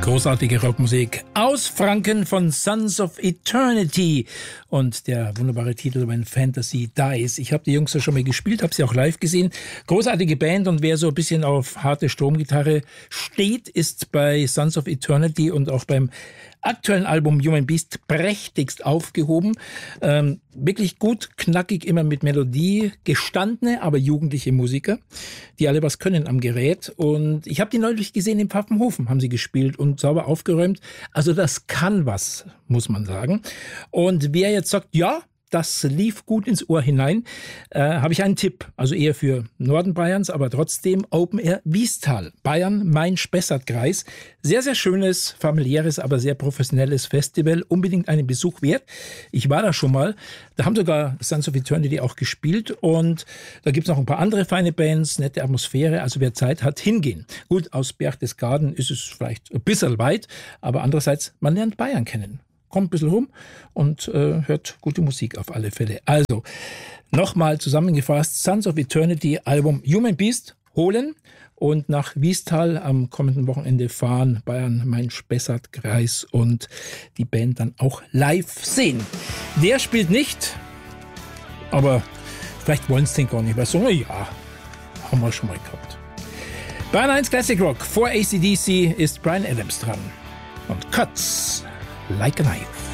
Großartige Rockmusik aus Franken von Sons of Eternity und der wunderbare Titel When Fantasy Dies. Ich habe die Jungs ja schon mal gespielt, habe sie auch live gesehen. Großartige Band, und wer so ein bisschen auf harte Stromgitarre steht, ist bei Sons of Eternity und auch beim aktuellen Album Human Beast prächtigst aufgehoben. Wirklich gut, knackig, immer mit Melodie. Gestandene, aber jugendliche Musiker, die alle was können am Gerät. Und ich habe die neulich gesehen in Pfaffenhofen, haben sie gespielt und sauber aufgeräumt. Also das kann was, muss man sagen. Und wer jetzt sagt, ja, das lief gut ins Ohr hinein, habe ich einen Tipp. Also eher für Norden Bayerns, aber trotzdem Open Air Wiestal. Bayern, Main-Spessart-Kreis. Sehr, sehr schönes, familiäres, aber sehr professionelles Festival. Unbedingt einen Besuch wert. Ich war da schon mal. Da haben sogar Sons of Eternity auch gespielt. Und da gibt's noch ein paar andere feine Bands, nette Atmosphäre. Also wer Zeit hat, hingehen. Gut, aus Berchtesgaden ist es vielleicht ein bisschen weit, aber andererseits, man lernt Bayern kennen. Kommt ein bisschen rum und hört gute Musik auf alle Fälle. Also, nochmal zusammengefasst, Sons of Eternity Album Human Beast holen und nach Wiestal am kommenden Wochenende fahren, Bayern, Main-Spessart-Kreis, und die Band dann auch live sehen. Der spielt nicht, aber vielleicht wollen sie den gar nicht, weil so, ja, haben wir schon mal gehabt. Bayern 1 Classic Rock, vor AC/DC ist Bryan Adams dran und Cuts Like a Knife.